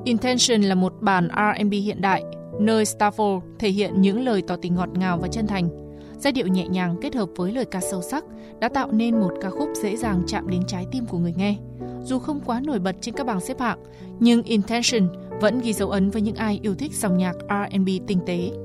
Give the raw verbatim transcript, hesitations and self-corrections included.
Intention là một bản R and B hiện đại, nơi Stafford thể hiện những lời tỏ tình ngọt ngào và chân thành. Giai điệu nhẹ nhàng kết hợp với lời ca sâu sắc đã tạo nên một ca khúc dễ dàng chạm đến trái tim của người nghe. Dù không quá nổi bật trên các bảng xếp hạng, nhưng Intention vẫn ghi dấu ấn với những ai yêu thích dòng nhạc R and B tinh tế.